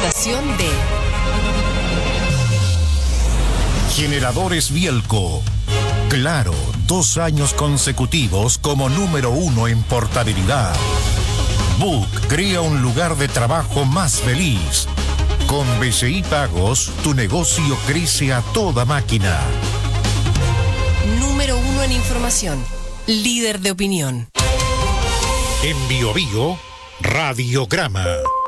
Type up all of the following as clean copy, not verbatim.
presentación de Generadores Bielco. Claro, 2 años consecutivos como número 1 en portabilidad. Book crea un lugar de trabajo más feliz. Con BCI Pagos, tu negocio crece a toda máquina. Número 1 en información. Líder de opinión. En Bio Bio, Radiograma.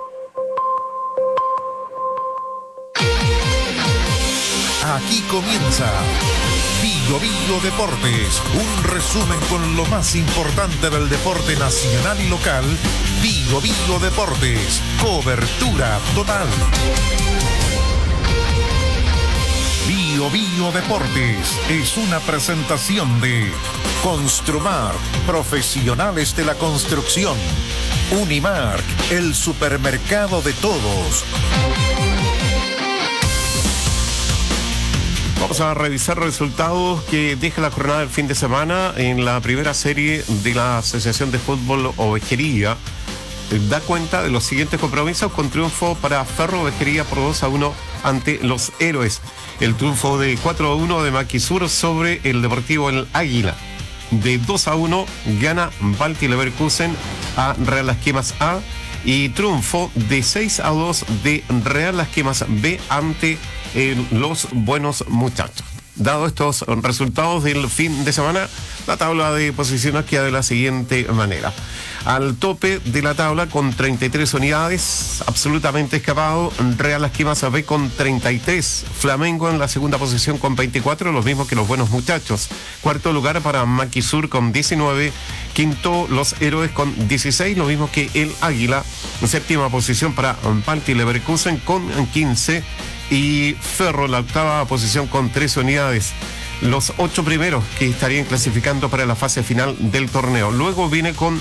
Aquí comienza Bio Bio Deportes, un resumen con lo más importante del deporte nacional y local. Bio Bio Deportes, cobertura total. Bio Bio Deportes es una presentación de Construmark, profesionales de la construcción. Unimark, el supermercado de todos. Vamos a revisar resultados que deja la jornada del fin de semana en la primera serie de la Asociación de Fútbol Ovejería. Da cuenta de los siguientes compromisos con triunfo para Ferro Ovejería por 2-1 ante los Héroes. El triunfo de 4-1 de Maquisur sobre el Deportivo El Águila. De 2-1 gana Balti Leverkusen a Real Las Quemas A. Y triunfo de 6-2 de Real Las Quemas B ante los Buenos Muchachos. Dado estos resultados del fin de semana, la tabla de posiciones queda de la siguiente manera. Al tope de la tabla con 33 unidades, absolutamente escapado, Real Las Quemas B con 33, Flamengo en la segunda posición con 24, los mismos que los Buenos Muchachos. Cuarto lugar para Maquisur con 19, quinto los Héroes con 16, lo mismo que el Águila. Séptima posición para Balti Leverkusen con 15 y Ferro la octava posición con 13 unidades. Los 8 primeros que estarían clasificando para la fase final del torneo. Luego viene con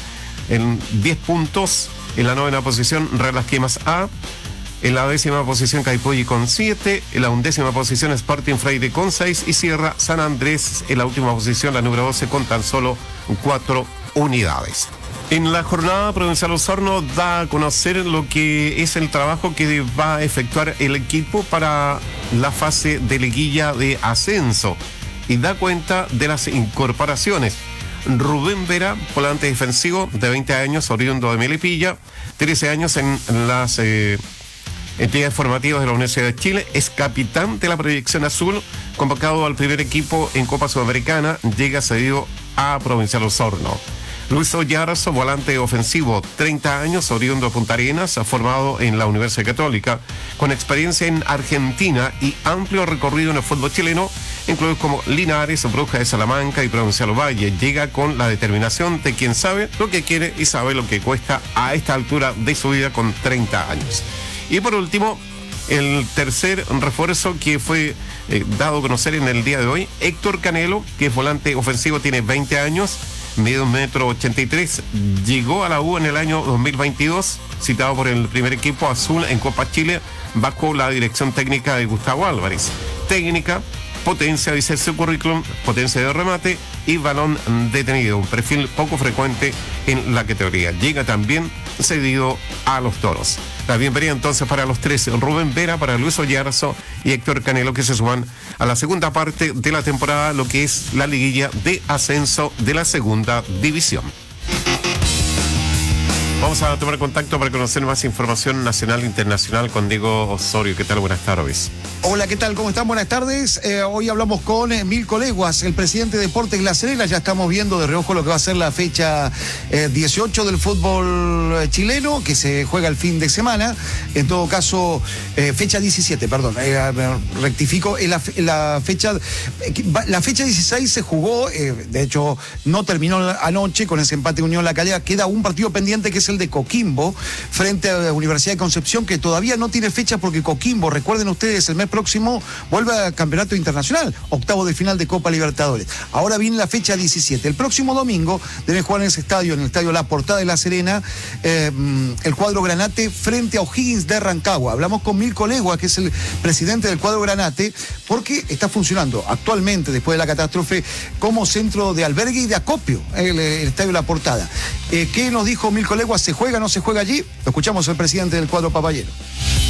10 puntos en la 9ª posición Real Las Quemas A, en la 10ª posición Caipoyi con 7, en la 11ª posición Sporting Freire con 6 y cierra San Andrés en la última posición, la número 12, con tan solo 4 unidades. En la jornada, Provincial Osorno da a conocer lo que es el trabajo que va a efectuar el equipo para la fase de liguilla de ascenso y da cuenta de las incorporaciones. Rubén Vera, volante defensivo de 20 años, oriundo de Melipilla, 13 años en las entidades formativas de la Universidad de Chile, es capitán de la proyección azul, convocado al primer equipo en Copa Sudamericana, llega cedido a Provincial Osorno. Luis Oyarzo, volante ofensivo, 30 años, oriundo de Punta Arenas, formado en la Universidad Católica, con experiencia en Argentina y amplio recorrido en el fútbol chileno, incluidos como Linares, Brujas de Salamanca y Provincial Valle. Llega con la determinación de quien sabe lo que quiere y sabe lo que cuesta a esta altura de su vida con 30 años. Y por último, el tercer refuerzo que fue dado a conocer en el día de hoy, Héctor Canelo, que es volante ofensivo, tiene 20 años, mide 1,83 m, llegó a la U en el año 2022, citado por el primer equipo azul en Copa Chile, bajo la dirección técnica de Gustavo Álvarez. Técnica, potencia, dice su currículum, potencia de remate y balón detenido, un perfil poco frecuente en la categoría. Llega también cedido a los Toros. La bienvenida entonces para los tres, Rubén Vera, para Luis Oyarzo y Héctor Canelo, que se suman a la segunda parte de la temporada, lo que es la liguilla de ascenso de la segunda división. Vamos a tomar contacto para conocer más información nacional e internacional con Diego Osorio. ¿Qué tal? Buenas tardes. Hola, ¿qué tal? ¿Cómo están? Buenas tardes. Hoy hablamos con Milko Leguas, el presidente de Deportes La Serena. Ya estamos viendo de reojo lo que va a ser la fecha 18 del fútbol chileno, que se juega el fin de semana. En todo caso, fecha 17, perdón, rectifico. La fecha 16 se jugó, de hecho, no terminó anoche con ese empate de Unión La Calera. Queda un partido pendiente que es el de Coquimbo frente a la Universidad de Concepción, que todavía no tiene fecha porque Coquimbo, recuerden ustedes, el mes próximo vuelve al campeonato internacional, octavo de final de Copa Libertadores. Ahora viene la fecha 17. El próximo domingo deben jugar en ese estadio, en el estadio La Portada de La Serena, el cuadro Granate frente a O'Higgins de Rancagua. Hablamos con Milko Leguas, que es el presidente del cuadro Granate, porque está funcionando actualmente, después de la catástrofe, como centro de albergue y de acopio, el estadio La Portada. ¿Qué nos dijo Milko Leguas? ¿Se juega o no se juega allí? Lo escuchamos al presidente del cuadro papayero.